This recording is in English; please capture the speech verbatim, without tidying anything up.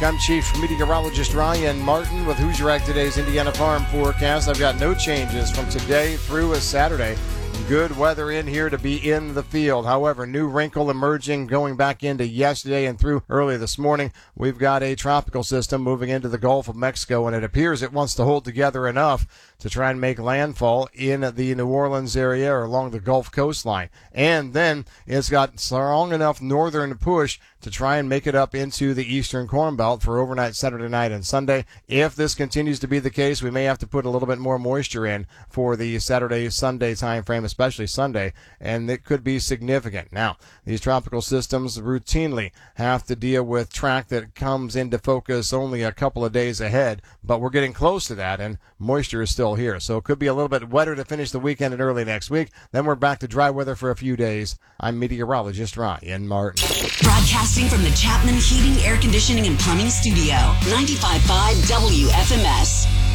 I'm Chief Meteorologist Ryan Martin with Hoosier Today's Indiana Farm Forecast. I've got no changes from today through a Saturday. Good weather in here to be in the field. However, new wrinkle emerging going back into yesterday and through early this morning. We've got a tropical system moving into the Gulf of Mexico, and it appears it wants to hold together enough to try and make landfall in the New Orleans area or along the Gulf coastline. And then it's got strong enough northern push to try and make it up into the eastern Corn Belt for overnight Saturday night and Sunday. If this continues to be the case, we may have to put a little bit more moisture in for the Saturday, Sunday time frame, especially Sunday, and it could be significant. Now, these tropical systems routinely have to deal with track that comes into focus only a couple of days ahead, but we're getting close to that, and moisture is still here. So it could be a little bit wetter to finish the weekend and early next week. Then we're back to dry weather for a few days. I'm meteorologist Ryan Martin. Broadcasting from the Chapman Heating, Air Conditioning, and Plumbing Studio, ninety-five point five W F M S.